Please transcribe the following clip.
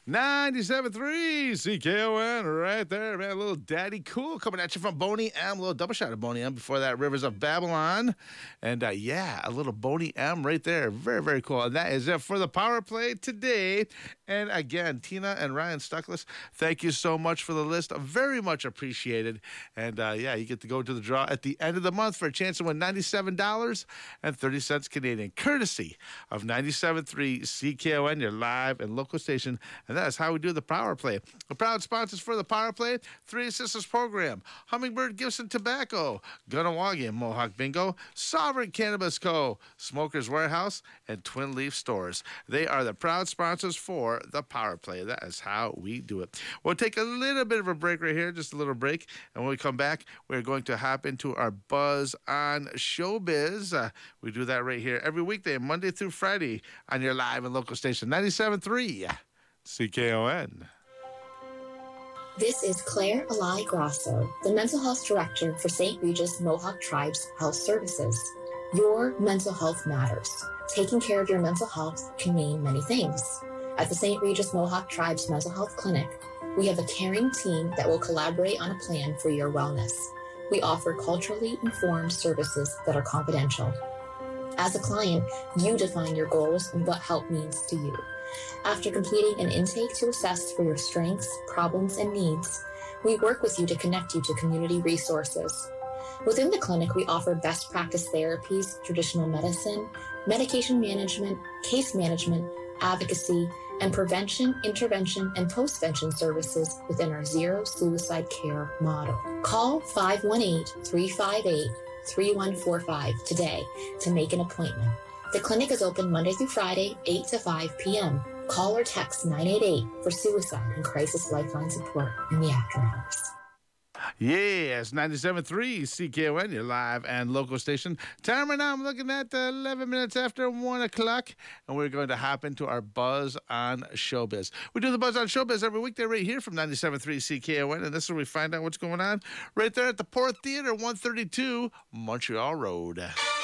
97.3 CKON right there, man. A little Daddy Cool coming at you from Boney M. A little double shot of Boney M. Before that, Rivers of Babylon. And yeah, a little Boney M right there. Very, very cool. And that is it for the power play today. And again, Tina and Ryan Stuckless, thank you so much for the list. Very much appreciated. And yeah, you get to go to the draw at the end of the month for a chance to win $97.30 Canadian, courtesy of 97.3 CKON, your live and local station. And that is how we do the power play. The proud sponsors for the power play: Three Sisters Program, Hummingbird Gibson Tobacco, Gunnawagi Mohawk Bingo, Sovereign Cannabis Co., Smokers Warehouse, and Twin Leaf Stores. They are the proud sponsors for the power play. That is how we do it. We'll take a little bit of a break right here, just a little break. And when we come back, we're going to hop into our Buzz on Showbiz. We do that right here every weekday, Monday through Friday, on your live and local station, 97.3 CKON. This is Claire Alai Grasso, the Mental Health Director for St. Regis Mohawk Tribes Health Services. Your mental health matters. Taking care of your mental health can mean many things. At the St. Regis Mohawk Tribes Mental Health Clinic, we have a caring team that will collaborate on a plan for your wellness. We offer culturally informed services that are confidential. As a client, you define your goals and what help means to you. After completing an intake to assess for your strengths, problems, and needs, we work with you to connect you to community resources. Within the clinic, we offer best practice therapies, traditional medicine, medication management, case management, advocacy, and prevention, intervention, and postvention services within our Zero Suicide Care model. Call 518-358-3145 today to make an appointment. The clinic is open Monday through Friday, 8 to 5 p.m. Call or text 988 for suicide and crisis lifeline support in the after hours. Yes, 97.3 CKON, your live and local station. Time right now, I'm looking at 11 minutes after 1 o'clock, and we're going to hop into our Buzz on Showbiz. We do the Buzz on Showbiz every weekday right here from 97.3 CKON, and this is where we find out what's going on right there at the Port Theatre, 132 Montreal Road.